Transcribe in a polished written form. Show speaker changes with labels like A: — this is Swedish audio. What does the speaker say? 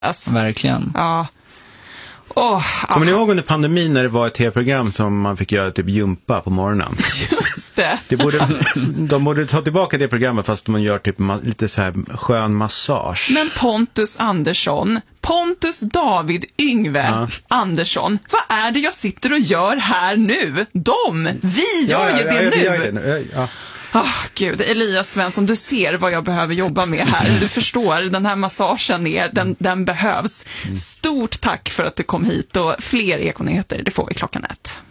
A: Verkligen.
B: Ja.
C: Kommer ni ihåg under pandemin när det var ett tv-program som man fick göra typ jumpa på morgonen?
B: Just det.
C: De borde ta tillbaka det programmet fast man gör typ lite så här skön massage.
B: Men Pontus David Yngve Andersson, vad är det jag sitter och gör här nu? Vi gör ju det nu. Gud, Elias Svensson, du ser vad jag behöver jobba med här. Du förstår, den här massagen den behövs. Stort tack för att du kom hit och fler Ekonyheter, det får vi 1:00.